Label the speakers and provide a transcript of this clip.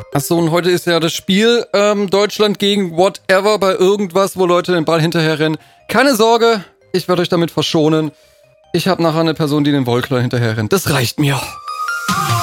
Speaker 1: Achso, und heute ist ja das Spiel Deutschland gegen whatever bei irgendwas, wo Leute den Ball hinterherrennen. Keine Sorge, ich werde euch damit verschonen. Ich habe nachher eine Person, die den Wollklar hinterherrennt. Das reicht mir.